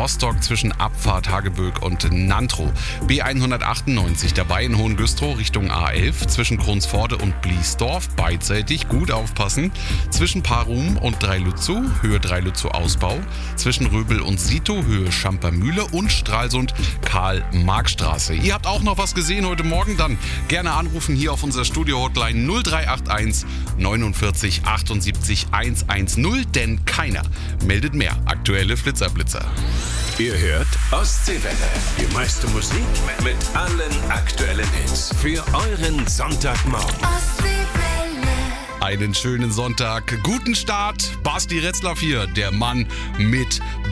Rostock zwischen Abfahrt Hageböck und Nantrow. B198 dabei in Hohengüstrow Richtung A11 zwischen Kronsforde und Bliesdorf, beidseitig gut aufpassen. Zwischen Parum und Dreilützow, Höhe Dreilützow Ausbau. Zwischen Röbel und Sito, Höhe Schampermühle und Stralsund, Karl-Marx-Straße. Ihr habt auch noch was gesehen heute Morgen? Dann gerne anrufen hier auf unserer Studio-Hotline 0381 49 78 110, denn keiner meldet mehr. Aktuelle Flitzerblitzer. Ihr hört Ostseewelle. Die meiste Musik mit allen aktuellen Hits. Für euren Sonntagmorgen. Einen schönen Sonntag. Guten Start. Basti Retzlaff hier, der Mann mit